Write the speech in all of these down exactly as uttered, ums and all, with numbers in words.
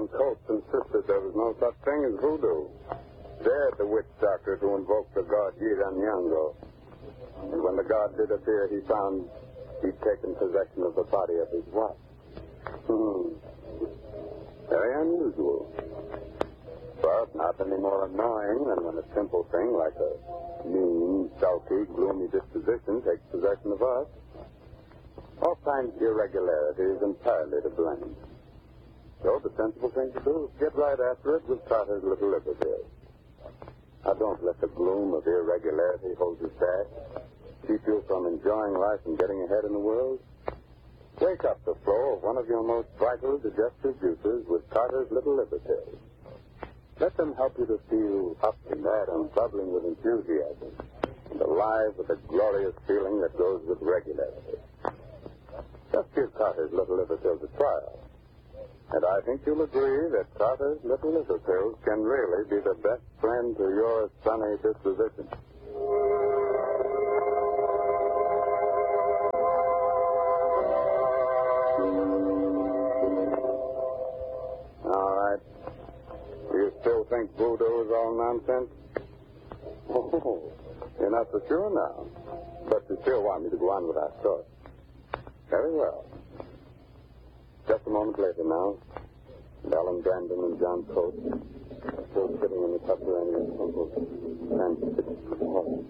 Coates insisted there was no such thing as voodoo. Dared the witch doctor to invoke the god Yiranyango. And when the god did appear, he found he'd taken possession of the body of his wife. Hmm. Very unusual. But not any more annoying than when a simple thing like a mean, sulky, gloomy disposition takes possession of us. Oftentimes irregularity is entirely to blame. So the sensible thing to do is get right after it with Trotter's Little Livertail. Now don't let the gloom of irregularity hold you back. Keep you from enjoying life and getting ahead in the world. Wake up the flow of one of your most vital digestive juices with Carter's Little Livertail. Let them help you to feel up and mad and bubbling with enthusiasm and alive with the glorious feeling that goes with regularity. Just give Carter's Little Livertail a trial. And I think you'll agree that Carter's Little Livertail can really be the best friend to your sunny disposition. All right. Do you still think voodoo is all nonsense? Oh, you're not so sure now. But you still want me to go on with our story. Very well. Just a moment later now, and Ellen Brandon and John Coates are still sitting in the subterranean temple and sitting for the hall.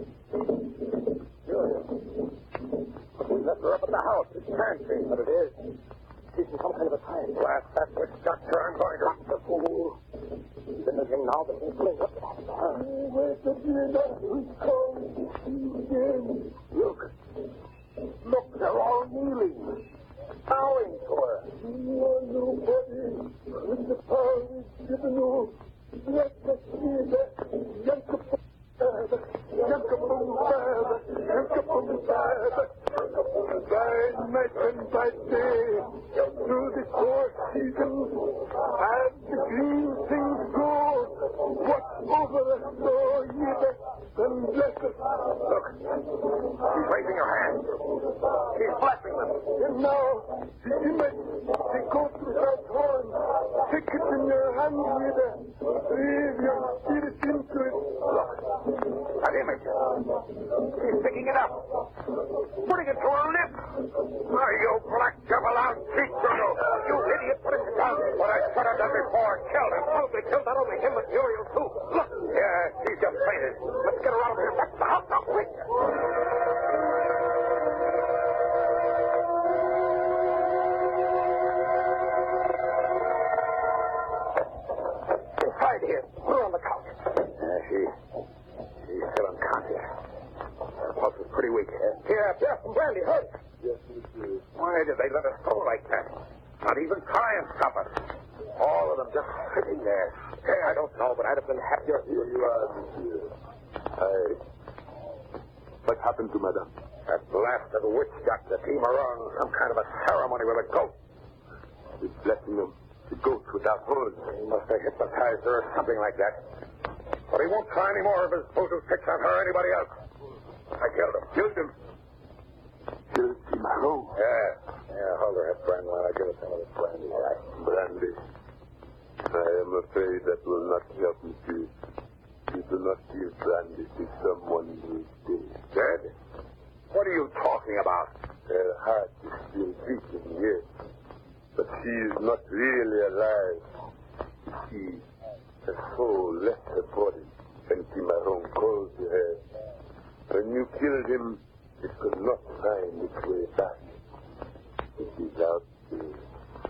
Julia, we left her up at the house. It can't be, but it is. She's in some kind of a trance. Blast that witch doctor. I'm going to... Drop the fool. He's in the ring now, but he's playing up. Where's the dear? He's calling again. Look. Look, they're all kneeling. Bowing to her. You are nobody. When the power is given you, let us see that. Yankapum Father, Yankapum Father, Yankapum Father. By night and by day, through the four seasons, as the green things grow, watch over us, Lord, and bless us. Look, she's raising her hand. She's blessing them. And now, the image, the goat without horns, take it in your hand, Rita. Breathe your spirit into it. Look, that image. She's picking it up. Putting it to her lips. Oh, you black devil, I'll teach you. You idiot, put it down. What I should have done before. Killed him. Probably killed not only him, but Muriel, too. Look. Yeah, she's just fainted. Let's get her out of here. Back to the house now, quick. Inside here. Put her on the couch. Yeah, she... She's still unconscious. Her pulse is pretty weak. Here, here, some brandy, hurry. Yes, monsieur. Why did they let us go like that? Not even try and stop us. All of them just sitting there. Hey, I don't know, but I'd have been happier. Here you are, monsieur. I... What happened to madame? That blasted witch doctor came around some kind of a ceremony with a goat. He's blessing them. The goat without horns. He must have hypnotized her or something like that. But he won't try any more of his voodoo tricks on her or anybody else. I killed him. Killed him? Killed Cimarron? Yeah. Yeah, hold her head, Brandon, while I give her some of this brandy. All right. Brandy. I am afraid that will not help, monsieur. You do not give brandy to someone who is dead. Dead? What are you talking about? Her heart is still beating, yes. But she is not really alive. She, her soul left her body, and Cimarron called to her. When you killed him, it could not find its way back. It is out there.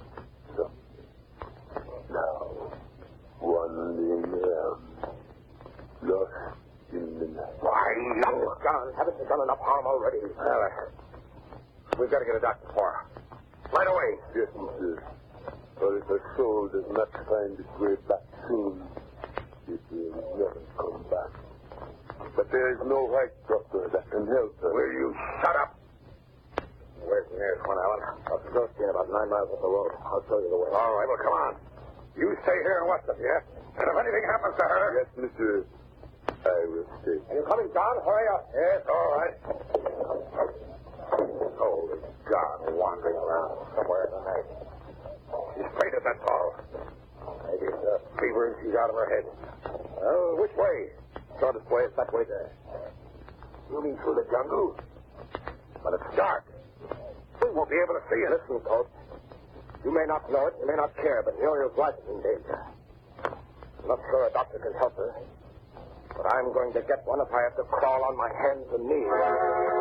Something. Now, wandering around, lost in the night. Why, enough, John. Haven't you done enough harm already? Well, uh, we've got to get a doctor for her. Right away. Yes, monsieur. For if her soul does not find its way back soon, it will never come back. But there is no white doctor that can help her. Will you shut up? Where's the nearest one, Alan? Up the Ghost Inn, about nine miles up the road. I'll show you the way. All right, well, come on. You stay here and watch them, yeah? And if anything happens to her... Yes, monsieur. I will stay. Are you coming, John? Hurry up. Yes, all right. Holy God, wandering around somewhere in the night. She's fainted, that's all. she's out of her head. Well, which way? Shortest way is that way there. You mean through the jungle? But it's dark. We won't be able to see you. Listen, Coach. You may not know it, you may not care, but Muriel's life is in danger. I'm not sure a doctor can help her. But I'm going to get one if I have to crawl on my hands and knees.